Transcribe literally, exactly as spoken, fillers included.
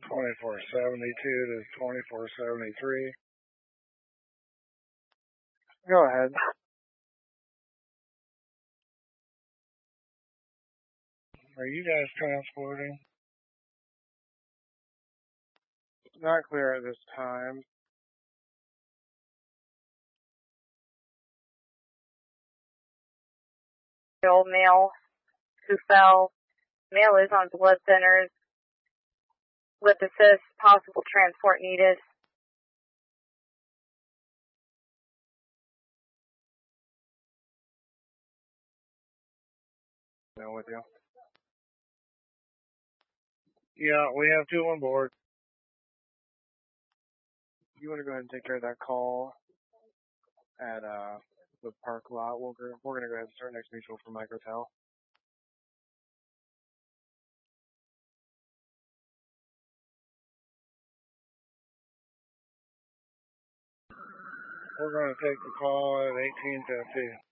twenty-four seventy-two to twenty-four seventy-three. Go ahead. Are you guys transporting? Not clear at this time. Old male who fell. Male is on blood thinners. Lip assist, possible transport needed. Now with you. Yeah, we have two on board. You want to go ahead and take care of that call at uh the park lot? We'll go, we're going to go ahead and start next mutual for Mike Hotel. We're going to take the call at eighteen fifty.